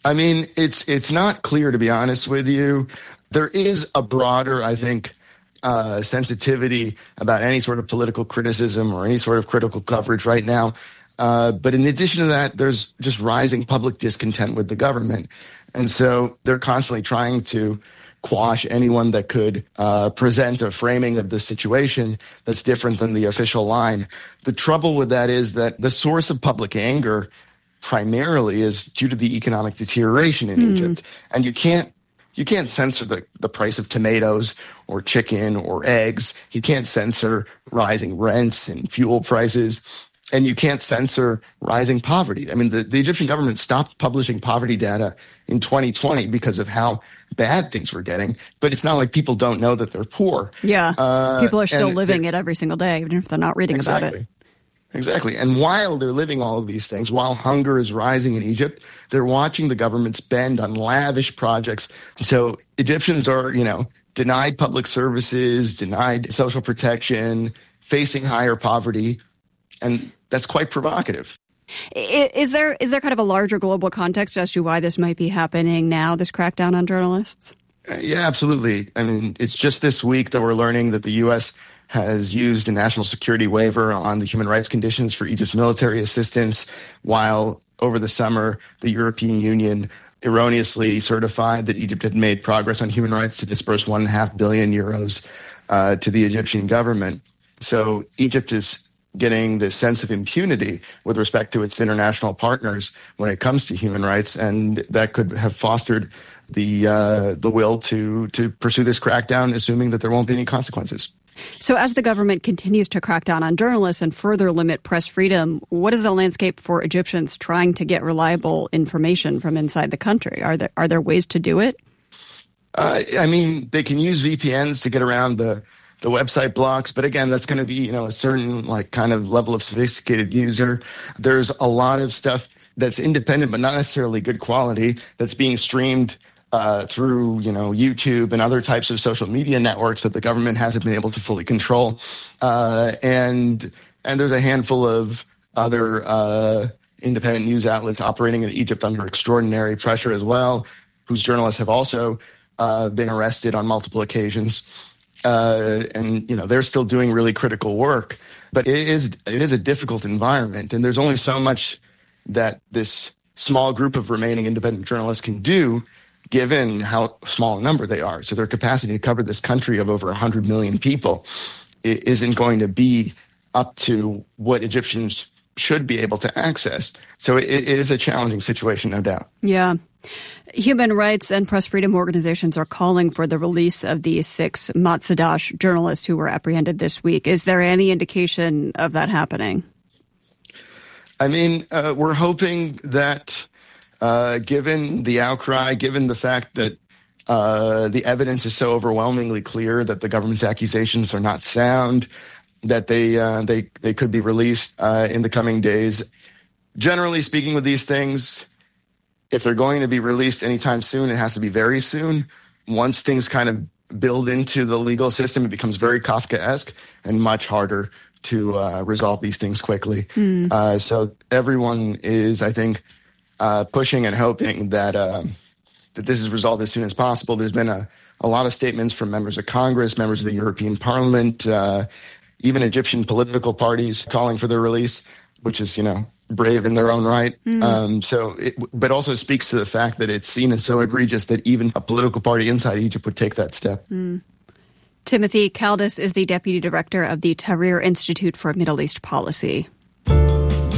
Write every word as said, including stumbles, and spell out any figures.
I mean, it's it's not clear, to be honest with you. There is a broader, I think, uh, sensitivity about any sort of political criticism or any sort of critical coverage right now. Uh, but in addition to that, there's just rising public discontent with the government. And so they're constantly trying to quash anyone that could uh, present a framing of the situation that's different than the official line. The trouble with that is that the source of public anger primarily is due to the economic deterioration in mm. Egypt. And you can't you can't censor the, the price of tomatoes or chicken or eggs. You can't censor rising rents and fuel prices. And you can't censor rising poverty. I mean, the, the Egyptian government stopped publishing poverty data in twenty twenty because of how bad things were getting. But it's not like people don't know that they're poor. Yeah, uh, people are still living it every single day, even if they're not reading exactly. about it. Exactly. And while they're living all of these things, while hunger is rising in Egypt, they're watching the government spend on lavish projects. So Egyptians are, you know, denied public services, denied social protection, facing higher poverty. And that's quite provocative. Is there is there kind of a larger global context as to why this might be happening now, this crackdown on journalists? Uh, yeah, absolutely. I mean, it's just this week that we're learning that the U S has used a national security waiver on the human rights conditions for Egypt's military assistance, while over the summer, the European Union erroneously certified that Egypt had made progress on human rights to disperse one and a half billion euros uh, to the Egyptian government. So Egypt is getting this sense of impunity with respect to its international partners when it comes to human rights, and that could have fostered the uh, the will to to pursue this crackdown, assuming that there won't be any consequences. So as the government continues to crack down on journalists and further limit press freedom, what is the landscape for Egyptians trying to get reliable information from inside the country? Are there are there ways to do it? Uh, I mean, they can use V P Ns to get around the the website blocks, but again, that's going to be, you know, a certain like kind of level of sophisticated user. There's a lot of stuff that's independent, but not necessarily good quality, that's being streamed uh, through, you know, YouTube and other types of social media networks that the government hasn't been able to fully control. Uh, and and there's a handful of other uh, independent news outlets operating in Egypt under extraordinary pressure as well, whose journalists have also uh, been arrested on multiple occasions. Uh, and, you know, they're still doing really critical work. But it is it is a difficult environment. And there's only so much that this small group of remaining independent journalists can do, given how small a number they are. So their capacity to cover this country of over one hundred million people isn't going to be up to what Egyptians should be able to access. So it, it is a challenging situation, no doubt. Yeah. Human rights and press freedom organizations are calling for the release of these six Matsadash journalists who were apprehended this week. Is there any indication of that happening? I mean, uh, we're hoping that uh, given the outcry, given the fact that uh, the evidence is so overwhelmingly clear that the government's accusations are not sound, that they uh, they they could be released uh, in the coming days. Generally speaking, with these things, if they're going to be released anytime soon, it has to be very soon. Once things kind of build into the legal system, it becomes very Kafkaesque and much harder to uh, resolve these things quickly. Mm. Uh, so everyone is, I think, uh, pushing and hoping that uh, that this is resolved as soon as possible. There's been a, a lot of statements from members of Congress, members of the European Parliament, uh, even Egyptian political parties calling for their release, which is, you know, brave in their own right. Mm. Um, so, it, but also speaks to the fact that it's seen as so egregious that even a political party inside Egypt would take that step. Mm. Timothy Kaldis is the Deputy Director of the Tahrir Institute for Middle East Policy.